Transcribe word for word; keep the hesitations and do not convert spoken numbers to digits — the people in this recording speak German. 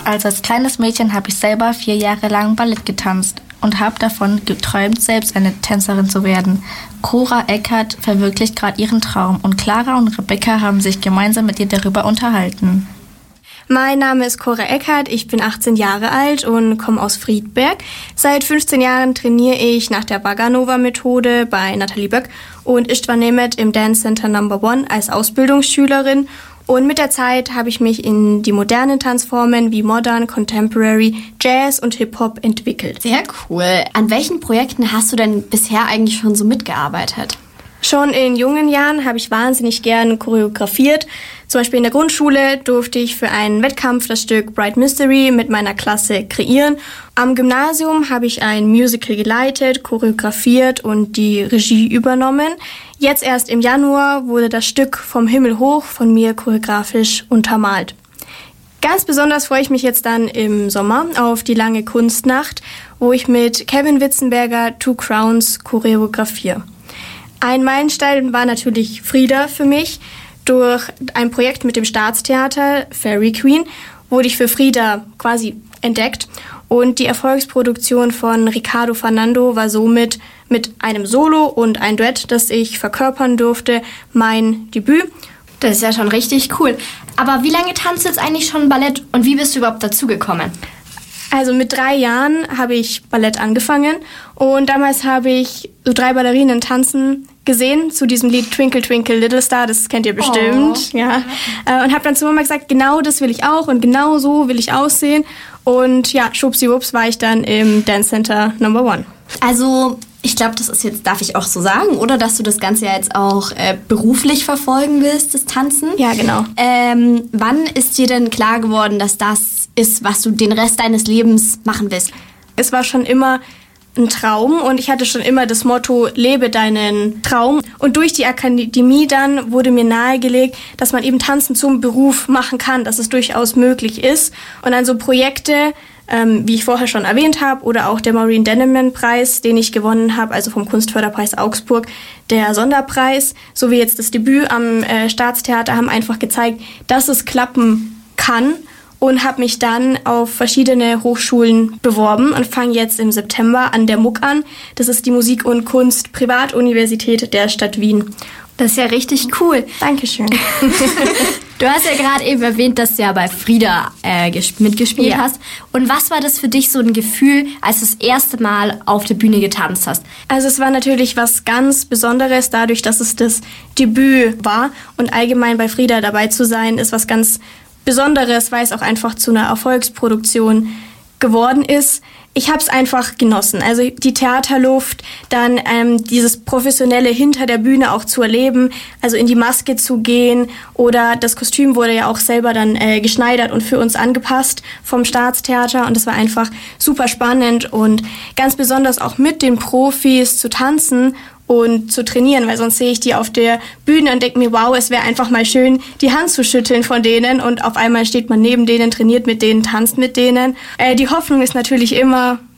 Also als kleines Mädchen habe ich selber vier Jahre lang Ballett getanzt und habe davon geträumt, selbst eine Tänzerin zu werden. Cora Eckert verwirklicht gerade ihren Traum und Clara und Rebecca haben sich gemeinsam mit ihr darüber unterhalten. Mein Name ist Cora Eckert, ich bin achtzehn Jahre alt und komme aus Friedberg. Seit fünfzehn Jahren trainiere ich nach der Baganova-Methode bei Nathalie Böck und Istvan Nemeth im Dance Center Number One als Ausbildungsschülerin. Und mit der Zeit habe ich mich in die modernen Tanzformen wie Modern, Contemporary, Jazz und Hip-Hop entwickelt. Sehr cool. An welchen Projekten hast du denn bisher eigentlich schon so mitgearbeitet? Schon in jungen Jahren habe ich wahnsinnig gern choreografiert. Zum Beispiel in der Grundschule durfte ich für einen Wettkampf das Stück Bright Mystery mit meiner Klasse kreieren. Am Gymnasium habe ich ein Musical geleitet, choreografiert und die Regie übernommen. Jetzt erst im Januar wurde das Stück Vom Himmel hoch von mir choreografisch untermalt. Ganz besonders freue ich mich jetzt dann im Sommer auf die lange Kunstnacht, wo ich mit Kevin Witzenberger Two Crowns choreografiere. Ein Meilenstein war natürlich Frida für mich. Durch ein Projekt mit dem Staatstheater Fairy Queen wurde ich für Frida quasi entdeckt. Und die Erfolgsproduktion von Ricardo Fernando war somit mit einem Solo und ein Duett, das ich verkörpern durfte, mein Debüt. Das ist ja schon richtig cool. Aber wie lange tanzt du jetzt eigentlich schon Ballett und wie bist du überhaupt dazugekommen? Also mit drei Jahren habe ich Ballett angefangen und damals habe ich so drei Ballerinnen tanzen gesehen zu diesem Lied Twinkle Twinkle Little Star, das kennt ihr bestimmt. Oh. Ja. Und habe dann zu Mama gesagt, genau das will ich auch und genau so will ich aussehen. Und ja, schwuppsiwupps war ich dann im Dance Center Number One. Also ich glaube, das ist jetzt, darf ich auch so sagen, oder dass du das Ganze ja jetzt auch äh, beruflich verfolgen willst, das Tanzen? Ja, genau. Ähm, wann ist dir denn klar geworden, dass das ist, was du den Rest deines Lebens machen willst? Es war schon immer ein Traum und ich hatte schon immer das Motto, lebe deinen Traum. Und durch die Akademie dann wurde mir nahegelegt, dass man eben Tanzen zum Beruf machen kann, dass es durchaus möglich ist. Und dann so Projekte, ähm, wie ich vorher schon erwähnt habe, oder auch der Maureen Denneman-Preis, den ich gewonnen habe, also vom Kunstförderpreis Augsburg, der Sonderpreis, sowie jetzt das Debüt am äh, Staatstheater, haben einfach gezeigt, dass es klappen kann. Und habe mich dann auf verschiedene Hochschulen beworben und fange jetzt im September an der M U C an. Das ist die Musik- und Kunst-Privatuniversität der Stadt Wien. Das ist ja richtig cool. Dankeschön. Du hast ja gerade eben erwähnt, dass du ja bei Frida äh, mitgespielt ja. hast. Und was war das für dich so ein Gefühl, als du das erste Mal auf der Bühne getanzt hast? Also es war natürlich was ganz Besonderes, dadurch, dass es das Debüt war. Und allgemein bei Frida dabei zu sein, ist was ganz Besonderes, weil es auch einfach zu einer Erfolgsproduktion geworden ist. Ich habe es einfach genossen. Also die Theaterluft, dann ähm, dieses Professionelle hinter der Bühne auch zu erleben, also in die Maske zu gehen oder das Kostüm wurde ja auch selber dann äh, geschneidert und für uns angepasst vom Staatstheater und das war einfach super spannend und ganz besonders auch mit den Profis zu tanzen und zu trainieren, weil sonst sehe ich die auf der Bühne und denke mir, wow, es wäre einfach mal schön, die Hand zu schütteln von denen und auf einmal steht man neben denen, trainiert mit denen, tanzt mit denen. Äh, die Hoffnung ist natürlich immer,